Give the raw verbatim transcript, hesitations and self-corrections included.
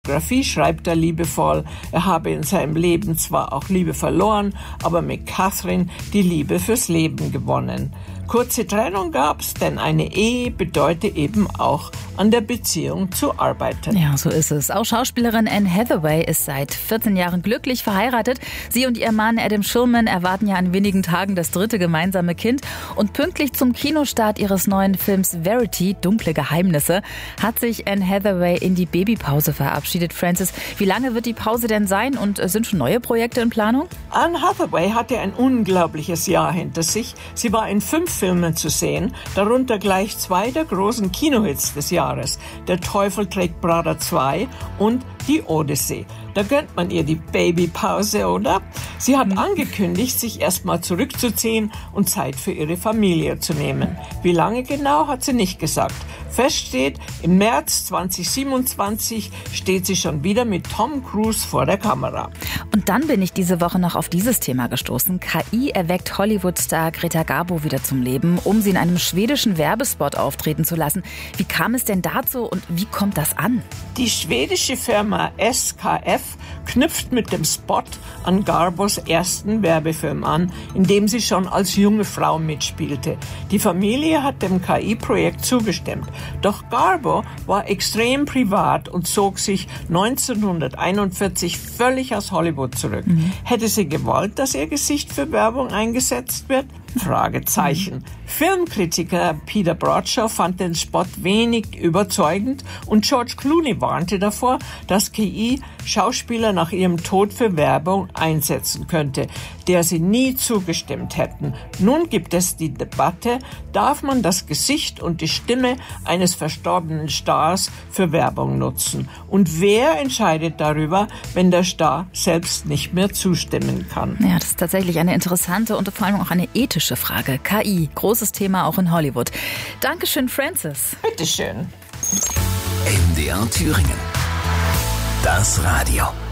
Biografie schreibt er liebevoll, er habe in seinem Leben zwar auch Liebe verloren, aber mit Catherine die Liebe fürs Leben gewonnen. Kurze Trennung gab's, denn eine Ehe bedeutet eben auch, an der Beziehung zu arbeiten. Ja, so ist es. Auch Schauspielerin Anne Hathaway ist seit vierzehn Jahren glücklich verheiratet. Sie und ihr Mann Adam Shulman erwarten ja in wenigen Tagen das dritte gemeinsame Kind. Und pünktlich zum Kinostart ihres neuen Films Verity, Dunkle Geheimnisse, hat sich Anne Hathaway in die Babypause verabschiedet. Francis, wie lange wird die Pause denn sein und sind schon neue Projekte in Planung? Anne Hathaway hatte ein unglaubliches Jahr hinter sich. Sie war in fünf Filmen zu sehen, darunter gleich zwei der großen Kinohits des Jahres. Der Teufel trägt Prada zwei und die Odyssee. Da gönnt man ihr die Babypause, oder? Sie hat angekündigt, sich erstmal zurückzuziehen und Zeit für ihre Familie zu nehmen. Wie lange genau, hat sie nicht gesagt. Fest steht, im März zwanzig siebenundzwanzig steht sie schon wieder mit Tom Cruise vor der Kamera. Und dann bin ich diese Woche noch auf dieses Thema gestoßen. K I erweckt Hollywood-Star Greta Garbo wieder zum Leben, um sie in einem schwedischen Werbespot auftreten zu lassen. Wie kam es denn dazu und wie kommt das an? Die schwedische Firma S K F knüpft mit dem Spot an Garbos ersten Werbefilm an, in dem sie schon als junge Frau mitspielte. Die Familie hat dem K I-Projekt zugestimmt. Doch Garbo war extrem privat und zog sich neunzehnhunderteinundvierzig völlig aus Hollywood zurück. Mhm. Hätte sie gewollt, dass ihr Gesicht für Werbung eingesetzt wird? Fragezeichen. Mhm. Filmkritiker Peter Bradshaw fand den Spot wenig überzeugend und George Clooney warnte davor, dass K I Schauspieler nach ihrem Tod für Werbung einsetzen könnte, der sie nie zugestimmt hätten. Nun gibt es die Debatte, darf man das Gesicht und die Stimme eines verstorbenen Stars für Werbung nutzen? Und wer entscheidet darüber, wenn der Star selbst nicht mehr zustimmen kann? Ja, das ist tatsächlich eine interessante und vor allem auch eine ethische Frage. K I, großes Thema auch in Hollywood. Dankeschön, Francis. Bitteschön. M D R Thüringen. Das Radio.